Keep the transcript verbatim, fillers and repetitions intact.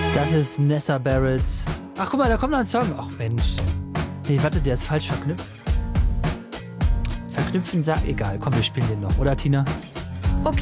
Das ist Nessa Barretts. Ach, guck mal, da kommt noch ein Song. Ach, Mensch. Nee, warte, der ist falsch verknüpft. Verknüpfen, sag egal. Komm, wir spielen den noch. Oder, Tina?